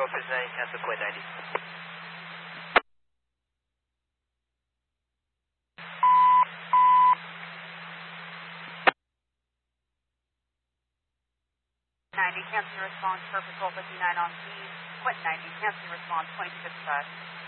Golf 59, cancel Quit 90. Cancel your response, Purple Golf 59 on scene. Quit 90, cancel your response, 2255.